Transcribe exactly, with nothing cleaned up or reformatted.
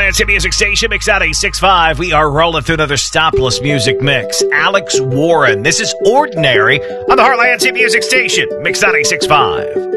Heartland City Music Station, Mix out eight six five. We are rolling through another stopless music mix. Alex Warren. This is Ordinary on the Heartland City Music Station, Mix out eight six five.